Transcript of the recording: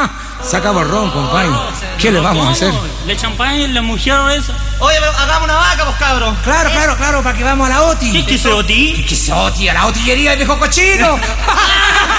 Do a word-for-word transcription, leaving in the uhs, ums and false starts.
Sacamos el ron, compadre. ¿Qué le vamos a hacer? ¿Le champagne la mujer esa? Oye, pero hagamos una vaca, pues, cabros. Claro, claro, claro, para que vamos a la Oti. ¿Qué quiso Oti? ¿Qué quiso Oti? A la otillería del viejo cochino.